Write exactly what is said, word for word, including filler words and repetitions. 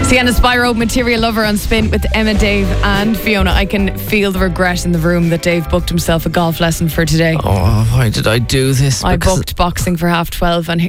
Sienna Spyro, Material Lover on Spin with Emma, Dave and Fiona. I can feel the regret in the room that Dave booked himself a golf lesson for today. Oh, why did I do this? I Because booked boxing for half twelve and